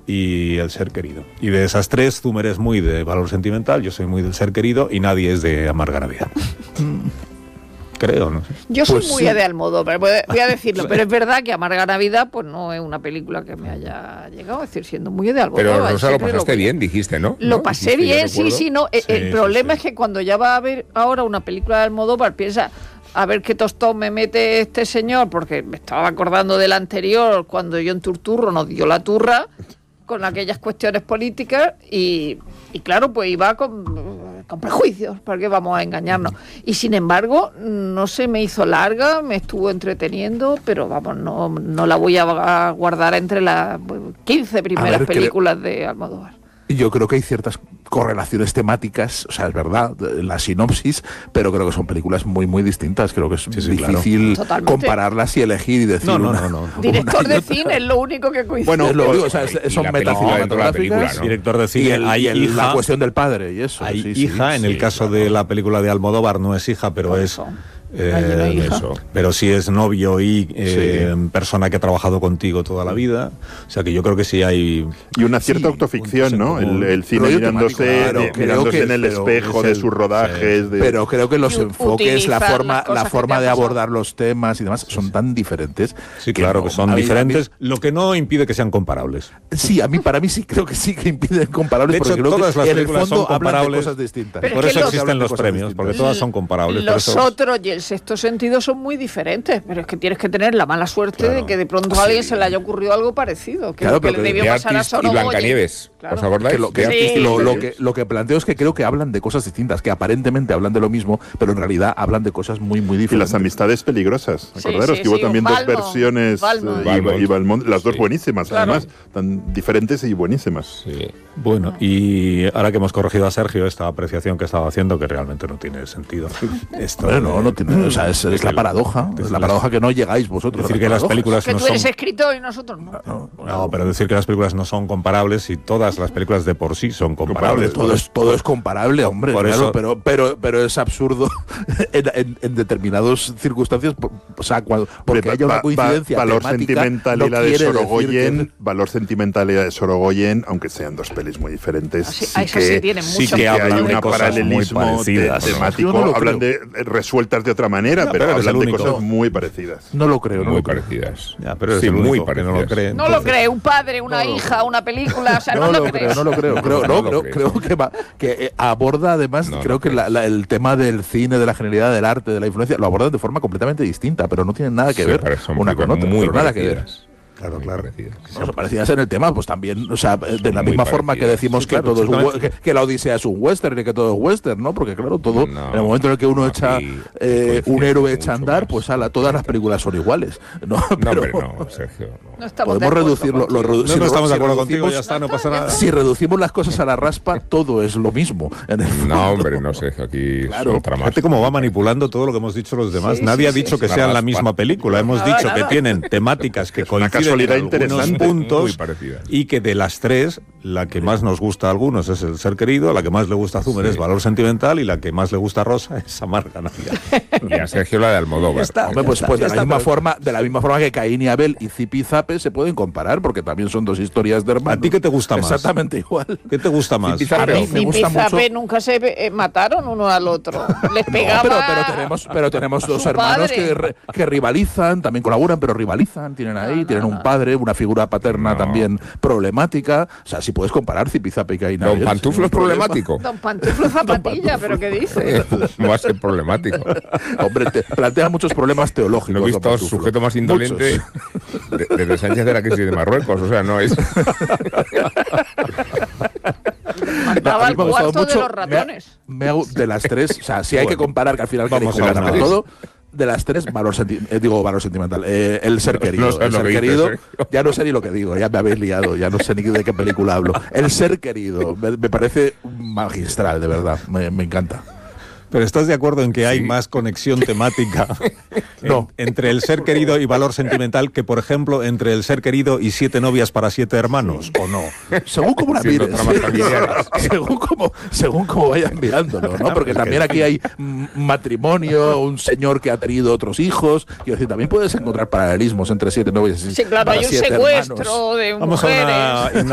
y El ser querido. Y de esas tres, Zumer es muy de Valor sentimental, yo soy muy del Ser querido y nadie es de Amarga Navidad. Creo, no sé. Yo soy Pues muy sí. de Almodóvar, voy a decirlo, pero es verdad que Amarga Navidad pues no es una película que me haya llegado, es decir, siendo muy de Almodóvar. Pero Rosa, lo siempre pasaste bien, dijiste, ¿no? Lo ¿No? pasé Dijiste, yo bien, sí, recuerdo. sí, no. El problema es que cuando ya va a ver ahora una película de Almodóvar, piensa, a ver qué tostón me mete este señor, porque me estaba acordando del anterior, cuando John Turturro nos dio la turra con aquellas cuestiones políticas y claro, pues iba con prejuicios, ¿para qué vamos a engañarnos? Y sin embargo, no se me hizo larga, me estuvo entreteniendo, pero vamos, no la voy a guardar entre las 15 primeras películas de Almodóvar. Yo creo que hay ciertas correlaciones temáticas, o sea, es verdad, la sinopsis, pero creo que son películas muy, muy distintas. Creo que es difícil compararlas y elegir y decir No. Director de cine es lo único que coincide. Bueno, es lo único, o sea, son metacinematográficas. ¿no? Director de cine, hay hija, la cuestión del padre y eso. Hay hija, en el caso de la película de Almodóvar no es hija, pero es... pero sí es novio y persona que ha trabajado contigo toda la vida, o sea que yo creo que sí hay... Y una cierta autoficción, ¿no? El cine mirándose en el espejo de sus rodajes. Pero creo que los enfoques, la forma de abordar los temas y demás son tan diferentes. Sí, claro, que son diferentes, lo que no impide que sean comparables. Sí, para mí sí creo que impiden comparables, de hecho, porque creo todas que las en el películas fondo son comparables, hablan de cosas distintas. Por eso existen los premios, porque todas son comparables. Los otros y el Sexto Sentido son muy diferentes, pero es que tienes que tener la mala suerte de que de pronto a alguien se le haya ocurrido algo parecido, que le debió pasar a Sorogoyen. Y Blancanieves, ¿os acordáis? Lo que planteo es que creo que hablan de cosas distintas, que aparentemente hablan de lo mismo, pero en realidad hablan de cosas muy, muy diferentes. Y las amistades peligrosas, acordaros que hubo también dos versiones, y Valmont, las dos buenísimas, además, tan diferentes y buenísimas. Bueno, y ahora que hemos corregido a Sergio esta apreciación que estaba haciendo, que realmente no tiene sentido. No tiene, o sea, es la paradoja, es la paradoja que no llegáis vosotros. Decir que las películas que tú eres escritor y nosotros no. No, pero decir que las películas no son comparables y todas las películas de por sí son comparables. Todo es comparable, hombre, por claro, eso, pero es absurdo en determinadas circunstancias, o sea, porque haya una coincidencia Valor temática, sentimental no y la de quiere Sorogoyen, Valor sentimental y la de Sorogoyen, aunque sean dos pelis muy diferentes, sí que hablan de cosas muy parecidas, temático, hablan de resueltas de otra manera, pero hablan de cosas muy parecidas. No lo creo, muy parecidas. Ya, pero es muy parecidas. No lo cree. No lo cree un padre, una hija, una película, o sea, no lo creo. No lo creo. Creo que aborda además, creo que el tema del cine, de la genialidad del arte, de la influencia, lo abordan de forma completamente distinta, pero no tienen nada que ver una con otra, muy nada que ver. Claro. Parecidas en el tema, pues también, o sea, de la misma forma que decimos que todo es que la Odisea es un western y que todo es western, ¿no? Porque claro, todo, en el momento en el que uno echa un héroe echa a andar, pues todas las películas son iguales. No, Sergio. Podemos reducirlo. No estamos de acuerdo contigo, ya está, no pasa nada. Si reducimos las cosas a la raspa, todo es lo mismo. No, hombre, no, Sergio, aquí claro. Fíjate cómo va manipulando todo lo que hemos dicho los demás. Nadie ha dicho que sean la misma película. Hemos dicho que tienen temáticas que coinciden en algunos puntos y que de las tres, la que más nos gusta a algunos es El ser querido, la que más le gusta a Zumer es Valor sentimental y la que más le gusta a Rosa es Amarga Navidad. Y a Sergio la de Almodóvar. Pues de la misma forma que Caín y Abel y Zipi y Zape se pueden comparar, porque también son dos historias de hermanos. ¿A ti qué te gusta más? Exactamente igual. ¿Qué te gusta más? Zipi y Zape nunca se mataron uno al otro. Les pegaba. Pero tenemos dos hermanos que rivalizan, también colaboran, pero rivalizan, tienen un padre, una figura paterna también problemática. O sea, si puedes comparar Zipi y Zape y Caín y Abel. ¿Don Pantuflo es problemático? Don Pantuflo zapatilla, ¿pero qué dice? No va a ser problemático. Hombre, te plantea muchos problemas teológicos. No he visto sujeto más indolente desde Sánchez de la crisis de Marruecos, o sea, no es... Estaba el cuarto de los ratones. De las tres, o sea, si hay que comparar, que al final vamos a ganar todo. De las tres, valor sentimental. El ser querido. El ser querido, ya no sé ni lo que digo, ya me habéis liado, ya no sé ni de qué película hablo. El ser querido, me parece magistral, de verdad, me encanta. Pero ¿estás de acuerdo en que hay más conexión temática entre El ser querido y Valor sentimental que, por ejemplo, entre El ser querido y 7 novias para 7 hermanos, o no? Según como la mires, según como vayan mirándolo, ¿no? Porque también aquí hay matrimonio, un señor que ha tenido otros hijos, quiero decir, también puedes encontrar paralelismos entre 7 novias y 7 hermanos. Sí, claro, hay un secuestro de mujeres.